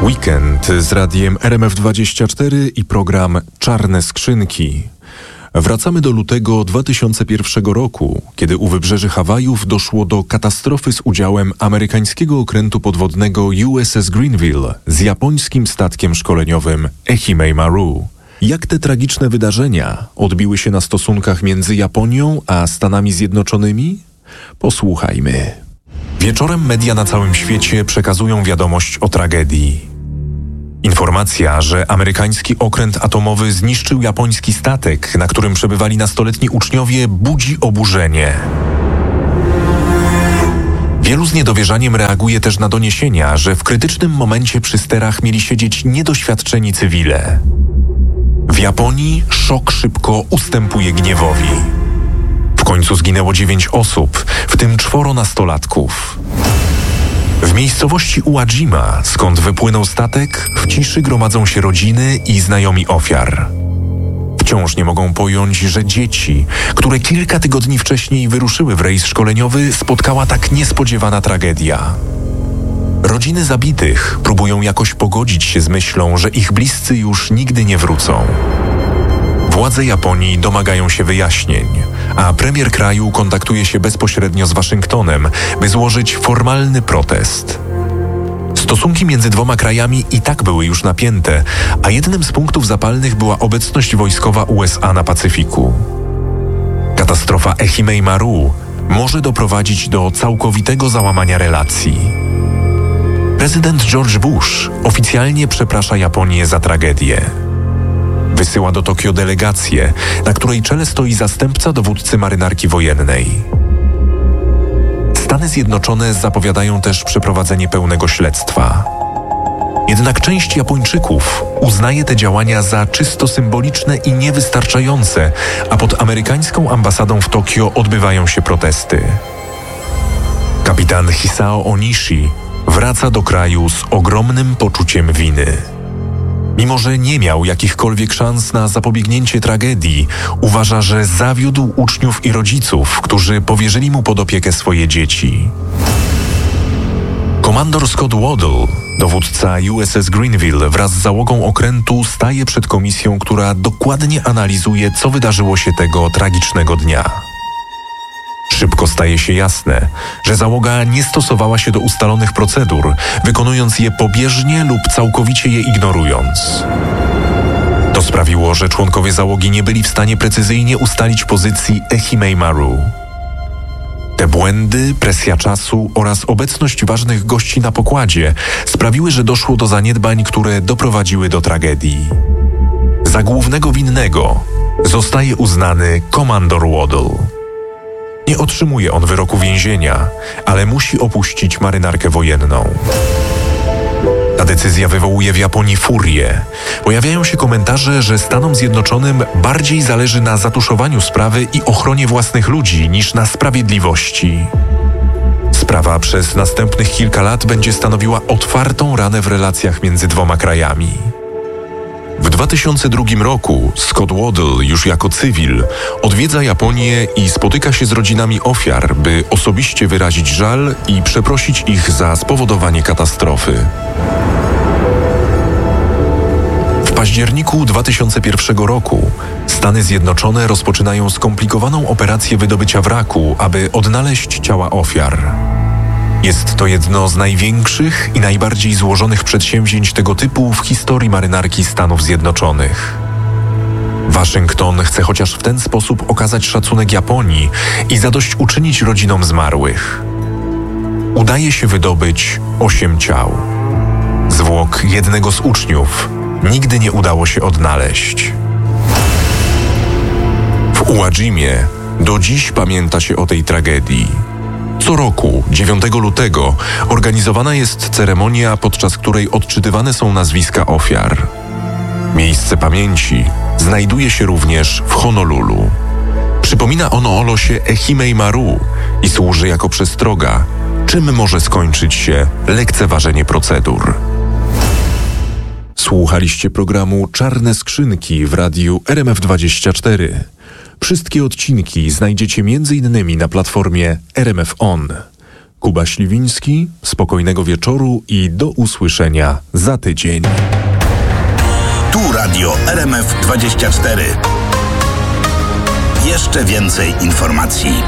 Weekend z radiem RMF24 i program Czarne Skrzynki. Wracamy do lutego 2001 roku, kiedy u wybrzeży Hawajów doszło do katastrofy z udziałem amerykańskiego okrętu podwodnego USS Greenville z japońskim statkiem szkoleniowym Ehime Maru. Jak te tragiczne wydarzenia odbiły się na stosunkach między Japonią a Stanami Zjednoczonymi? Posłuchajmy. Wieczorem media na całym świecie przekazują wiadomość o tragedii. Informacja, że amerykański okręt atomowy zniszczył japoński statek, na którym przebywali nastoletni uczniowie, budzi oburzenie. Wielu z niedowierzaniem reaguje też na doniesienia, że w krytycznym momencie przy sterach mieli siedzieć niedoświadczeni cywile. W Japonii szok szybko ustępuje gniewowi. W końcu zginęło 9 osób, w tym 4 nastolatków. W miejscowości Uwajima, skąd wypłynął statek, w ciszy gromadzą się rodziny i znajomi ofiar. Wciąż nie mogą pojąć, że dzieci, które kilka tygodni wcześniej wyruszyły w rejs szkoleniowy, spotkała tak niespodziewana tragedia. Rodziny zabitych próbują jakoś pogodzić się z myślą, że ich bliscy już nigdy nie wrócą. Władze Japonii domagają się wyjaśnień, a premier kraju kontaktuje się bezpośrednio z Waszyngtonem, by złożyć formalny protest. Stosunki między dwoma krajami i tak były już napięte, a jednym z punktów zapalnych była obecność wojskowa USA na Pacyfiku. Katastrofa Ehime Maru może doprowadzić do całkowitego załamania relacji. Prezydent George Bush oficjalnie przeprasza Japonię za tragedię. Wysyła do Tokio delegację, na której czele stoi zastępca dowódcy marynarki wojennej. Stany Zjednoczone zapowiadają też przeprowadzenie pełnego śledztwa. Jednak część Japończyków uznaje te działania za czysto symboliczne i niewystarczające, a pod amerykańską ambasadą w Tokio odbywają się protesty. Kapitan Hisao Onishi wraca do kraju z ogromnym poczuciem winy. Mimo że nie miał jakichkolwiek szans na zapobiegnięcie tragedii, uważa, że zawiódł uczniów i rodziców, którzy powierzyli mu pod opiekę swoje dzieci. Komandor Scott Waddell, dowódca USS Greenville, wraz z załogą okrętu staje przed komisją, która dokładnie analizuje, co wydarzyło się tego tragicznego dnia. Szybko staje się jasne, że załoga nie stosowała się do ustalonych procedur, wykonując je pobieżnie lub całkowicie je ignorując. To sprawiło, że członkowie załogi nie byli w stanie precyzyjnie ustalić pozycji Ehime Maru. Te błędy, presja czasu oraz obecność ważnych gości na pokładzie sprawiły, że doszło do zaniedbań, które doprowadziły do tragedii. Za głównego winnego zostaje uznany komandor Waddell. Nie otrzymuje on wyroku więzienia, ale musi opuścić marynarkę wojenną. Ta decyzja wywołuje w Japonii furię. Pojawiają się komentarze, że Stanom Zjednoczonym bardziej zależy na zatuszowaniu sprawy i ochronie własnych ludzi niż na sprawiedliwości. Sprawa przez następnych kilka lat będzie stanowiła otwartą ranę w relacjach między dwoma krajami. W 2002 roku Scott Waddell, już jako cywil, odwiedza Japonię i spotyka się z rodzinami ofiar, by osobiście wyrazić żal i przeprosić ich za spowodowanie katastrofy. W październiku 2001 roku Stany Zjednoczone rozpoczynają skomplikowaną operację wydobycia wraku, aby odnaleźć ciała ofiar. Jest to jedno z największych i najbardziej złożonych przedsięwzięć tego typu w historii marynarki Stanów Zjednoczonych. Waszyngton chce chociaż w ten sposób okazać szacunek Japonii i zadośćuczynić rodzinom zmarłych. Udaje się wydobyć 8 ciał. Zwłok jednego z uczniów nigdy nie udało się odnaleźć. W Uwajimie do dziś pamięta się o tej tragedii. Co roku, 9 lutego, organizowana jest ceremonia, podczas której odczytywane są nazwiska ofiar. Miejsce pamięci znajduje się również w Honolulu. Przypomina ono o losie Ehime Maru i służy jako przestroga, czym może skończyć się lekceważenie procedur. Słuchaliście programu Czarne Skrzynki w radiu RMF24. Wszystkie odcinki znajdziecie m.in. na platformie RMF On. Kuba Śliwiński, spokojnego wieczoru i do usłyszenia za tydzień. Tu Radio RMF 24. Jeszcze więcej informacji.